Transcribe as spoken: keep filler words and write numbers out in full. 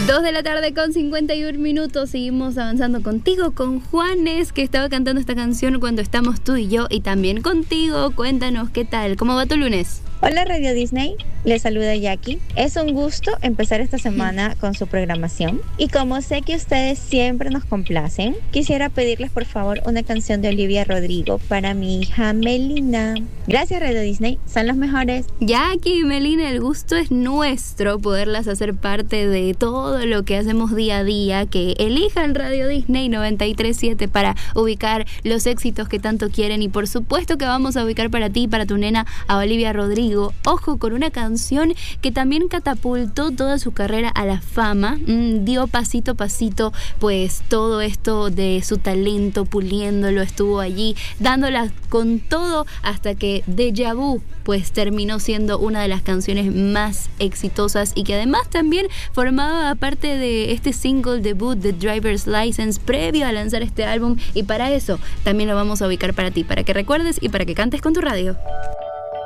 Dos de la tarde con cincuenta y un minutos. Seguimos avanzando contigo, con Juanes, que estaba cantando esta canción Cuando estamos tú y yo, y también contigo. Cuéntanos, ¿qué tal? ¿Cómo va tu lunes? Hola Radio Disney, les saluda Jackie. Es un gusto empezar esta semana con su programación. Y como sé que ustedes siempre nos complacen, quisiera pedirles por favor una canción de Olivia Rodrigo para mi hija Melina. Gracias Radio Disney, son los mejores. Jackie y Melina, el gusto es nuestro poderlas hacer parte de todo lo que hacemos día a día. Que elijan Radio Disney noventa y tres punto siete para ubicar los éxitos que tanto quieren. Y por supuesto que vamos a ubicar para ti y para tu nena a Olivia Rodrigo. Ojo, con una canción que también catapultó toda su carrera a la fama, mm, dio pasito a pasito pues todo esto de su talento, puliéndolo, estuvo allí dándola con todo hasta que Deja Vu pues terminó siendo una de las canciones más exitosas, y que además también formaba parte de este single debut de Driver's License previo a lanzar este álbum. Y para eso también lo vamos a ubicar para ti, para que recuerdes y para que cantes con tu radio.